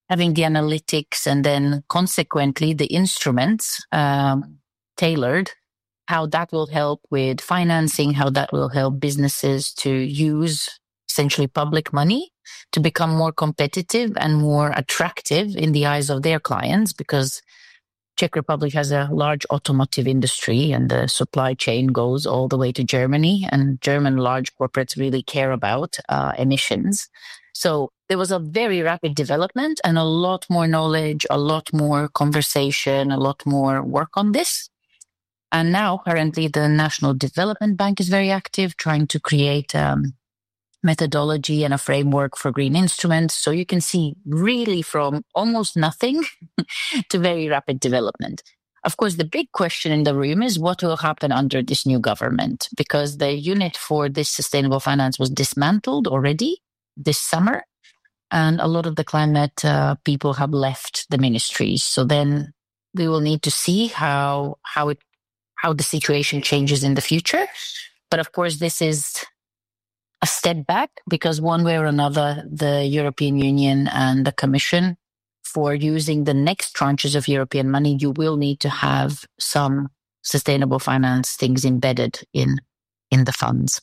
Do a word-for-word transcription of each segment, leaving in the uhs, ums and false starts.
having the analytics and then consequently the instruments um, tailored, how that will help with financing, how that will help businesses to use essentially public money to become more competitive and more attractive in the eyes of their clients, because Czech Republic has a large automotive industry and the supply chain goes all the way to Germany, and German large corporates really care about uh, emissions. So there was a very rapid development and a lot more knowledge, a lot more conversation, a lot more work on this. And now currently the National Development Bank is very active trying to create um, methodology and a framework for green instruments. So you can see really from almost nothing to very rapid development. Of course, the big question in the room is what will happen under this new government, because the unit for this sustainable finance was dismantled already this summer. And a lot of the climate uh, people have left the ministries. So then we will need to see how, how it, how the situation changes in the future. But of course, this is a step back, because one way or another, the European Union and the Commission, for using the next tranches of European money, you will need to have some sustainable finance things embedded in, in the funds.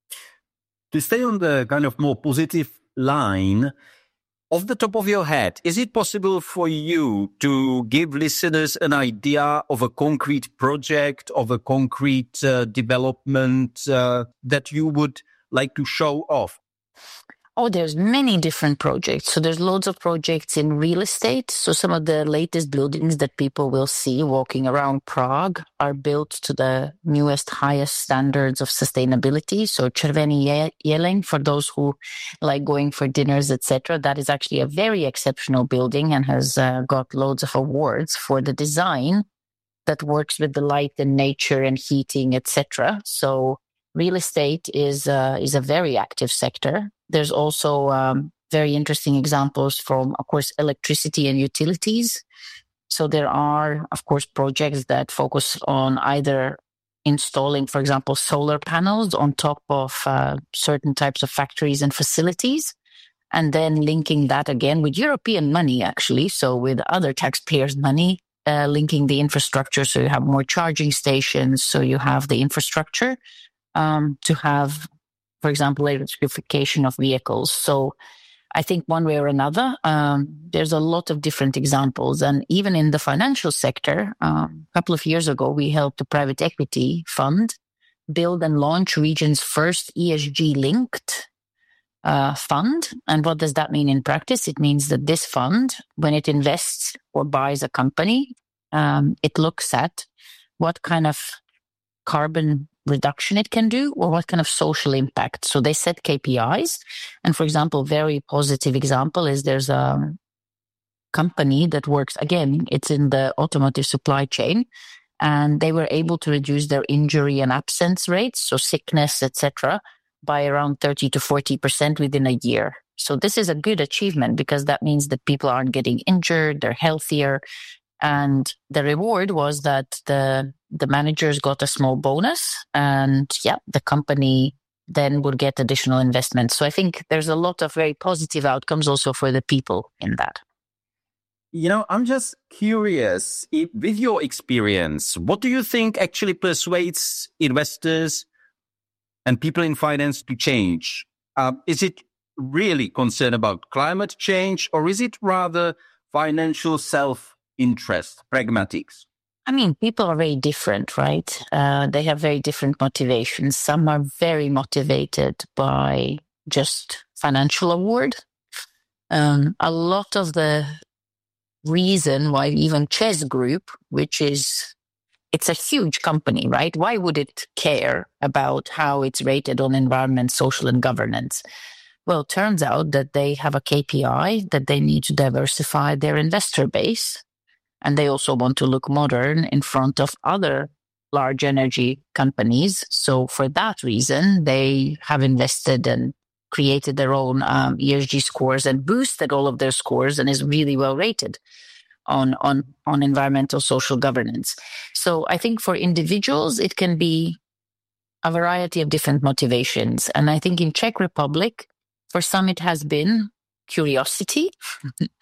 To stay on the kind of more positive line, off the top of your head, is it possible for you to give listeners an idea of a concrete project, of a concrete uh, development uh, that you would like to show off? Oh, there's many different projects. So there's loads of projects in real estate. So some of the latest buildings that people will see walking around Prague are built to the newest, highest standards of sustainability. So Červený Jeleň, for those who like going for dinners, et cetera, that is actually a very exceptional building and has uh, got loads of awards for the design that works with the light and nature and heating, et cetera. So real estate is uh, is a very active sector. There's also um, very interesting examples from, of course, electricity and utilities. So there are, of course, projects that focus on either installing, for example, solar panels on top of uh, certain types of factories and facilities, and then linking that again with European money, actually. So with other taxpayers' money, uh, linking the infrastructure. So you have more charging stations. So you have the infrastructure um, to have, for example, electrification of vehicles. So I think one way or another, um, there's a lot of different examples. And even in the financial sector, um, a couple of years ago, we helped a private equity fund build and launch region's first E S G-linked uh, fund. And what does that mean in practice? It means that this fund, when it invests or buys a company, um, it looks at what kind of carbon reduction it can do or what kind of social impact. So they set K P Is. And for example, very positive example is there's a company that works, again, it's in the automotive supply chain, and they were able to reduce their injury and absence rates, so sickness, et cetera, by around thirty to forty percent within a year. So this is a good achievement because that means that people aren't getting injured, they're healthier. And the reward was that the the managers got a small bonus, and yeah, the company then would get additional investment. So I think there's a lot of very positive outcomes also for the people in that. You know, I'm just curious, if, with your experience, what do you think actually persuades investors and people in finance to change? Uh, is it really concern about climate change, or is it rather financial self-interest, pragmatics? I mean, people are very different, right? Uh, they have very different motivations. Some are very motivated by just financial award. Um, a lot of the reason why even Chess Group, which is, it's a huge company, right? Why would it care about how it's rated on environment, social, and governance? Well, it turns out that they have a K P I that they need to diversify their investor base. And they also want to look modern in front of other large energy companies. So for that reason, they have invested and created their own um, E S G scores and boosted all of their scores and is really well rated on, on, on environmental social governance. So I think for individuals, it can be a variety of different motivations. And I think in Czech Republic, for some, it has been curiosity.